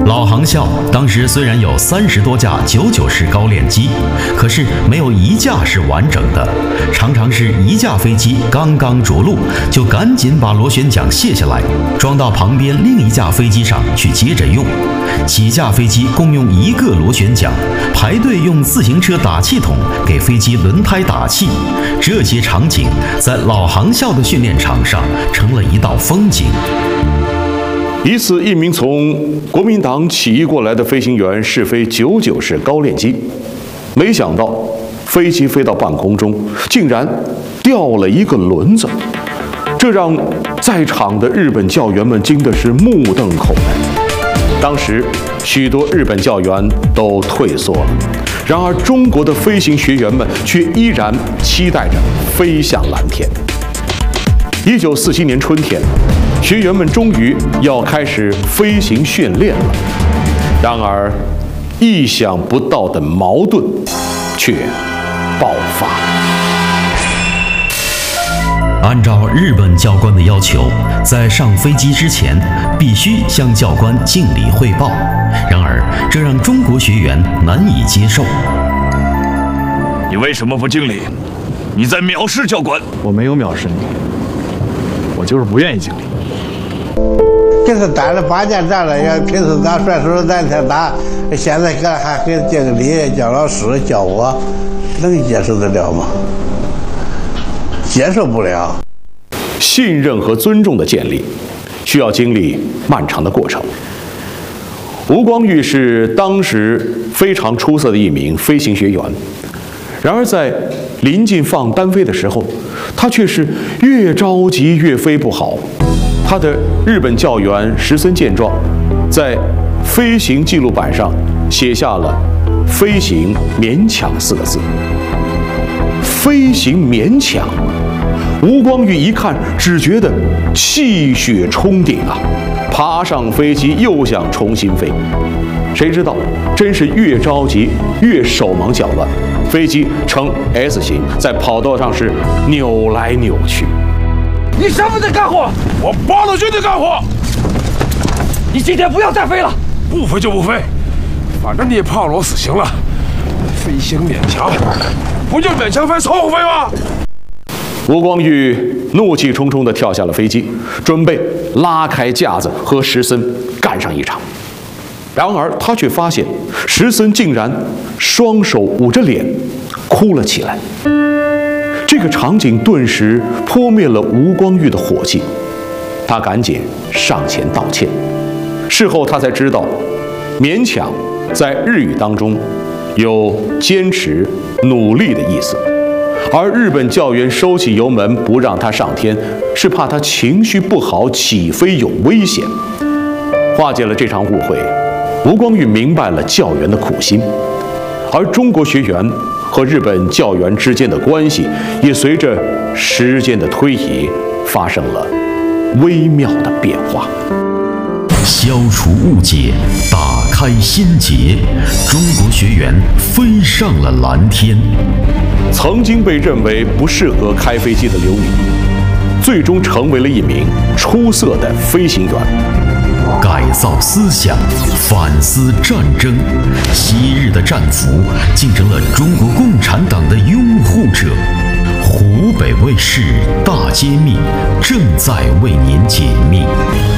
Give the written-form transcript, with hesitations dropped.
老航校当时虽然有30多架99式高链机，可是没有一架是完整的，常常是一架飞机刚刚着陆，就赶紧把螺旋桨卸下来，装到旁边另一架飞机上去接着用。几架飞机共用一个螺旋桨，排队用自行车打气筒给飞机轮胎打气。这些场景在老航校的训练场上成了一道风景。 一次，一名从国民党起义过来的飞行员试飞99式高链机，没想到飞机飞到半空中，竟然掉了一个轮子，这让在场的日本教员们惊的是目瞪口呆。当时，许多日本教员都退缩了，然而中国的飞行学员们却依然期待着飞向蓝天。1947年春天，学员们终于要开始飞行训练了，然而意想不到的矛盾却爆发。 按照日本教官的要求，在上飞机之前必须向教官敬礼汇报，然而这让中国学员难以接受。 你为什么不敬礼？你在藐视教官！ 我没有藐视你，我就是不愿意敬礼。 这是打了8年仗了，要平时打算说咱才打，现在干还给敬个礼，叫老师叫我，能接受得了吗？接受不了。 信任和尊重的建立，需要经历漫长的过程。吴光裕是当时非常出色的一名飞行学员，然而在临近放单飞的时候，他却是越着急越飞不好。他的日本教员石森见状，在飞行记录板上写下了“飞行勉强”4个字。飞行勉强，吴光裕一看，只觉得气血冲顶啊！爬上飞机又想重新飞，谁知道真是越着急越手忙脚乱，飞机呈 S 型，在跑道上是扭来扭去。 你什么在干活？ 我八路军的干活。 你今天不要再飞了， 不飞就不飞，反正你也判我死刑了。飞行勉强，不就勉强飞凑合飞吗？ 吴光裕怒气冲冲地跳下了飞机，准备拉开架子和石森干上一场。然而他却发现石森竟然双手捂着脸哭了起来。这个场景顿时扑灭了吴光裕的火气，他赶紧上前道歉。事后他才知道，勉强在日语当中有坚持、努力的意思，而日本教员收起油门不让他上天，是怕他情绪不好，起飞有危险。化解了这场误会，吴光裕明白了教员的苦心，而中国学员和日本教员之间的关系也随着时间的推移发生了微妙的变化。 消除误解，打开心结，中国学员飞上了蓝天。 曾经被认为不适合开飞机的刘宇，最终成为了一名出色的飞行员。 改造思想，反思战争，昔日的战俘竟成了中国共产党的拥护者。湖北卫视大揭秘正在为您解密。